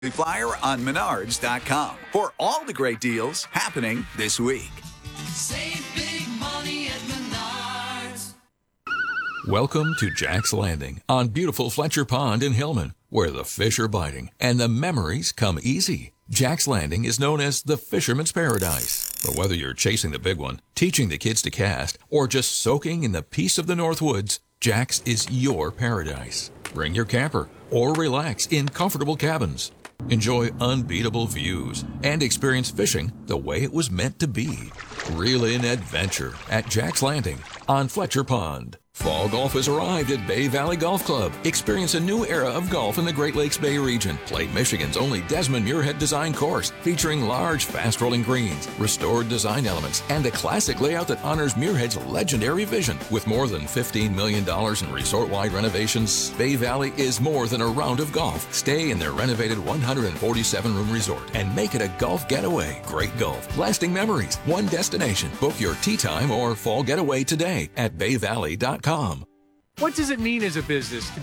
Flyer on Menards.com for all the great deals happening this week. Save big money at Menards. Welcome to Jack's Landing on beautiful Fletcher Pond in Hillman, where the fish are biting and the memories come easy. Jack's Landing is known as the Fisherman's Paradise. But whether you're chasing the big one, teaching the kids to cast, or just soaking in the peace of the North Woods, Jack's is your paradise. Bring your camper or relax in comfortable cabins. Enjoy unbeatable views and experience fishing the way it was meant to be. Reel in adventure at Jack's Landing on Fletcher Pond. Fall golf has arrived at Bay Valley Golf Club. Experience a new era of golf in the Great Lakes Bay region. Play Michigan's only Desmond Muirhead design course, featuring large, fast-rolling greens, restored design elements, and a classic layout that honors Muirhead's legendary vision. With more than $15 million in resort-wide renovations, Bay Valley is more than a round of golf. Stay in their renovated 147-room resort and make it a golf getaway. Great golf, lasting memories, one destination. Book your tee time or fall getaway today at bayvalley.com. What does it mean as a business to